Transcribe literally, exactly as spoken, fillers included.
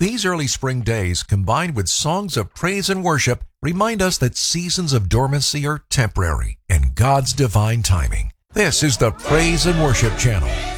These early spring days, combined with songs of praise and worship, remind us that seasons of dormancy are temporary in God's divine timing. This is the Praise and Worship Channel.